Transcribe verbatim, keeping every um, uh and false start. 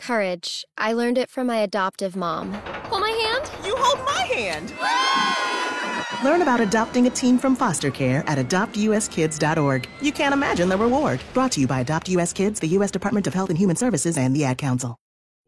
Courage. I learned it from my adoptive mom. Hold my hand? You hold my hand! Learn about adopting a teen from foster care at adopt u s kids dot org. You can't imagine the reward. Brought to you by Adopt U S Kids, the U S Department of Health and Human Services, and the Ad Council.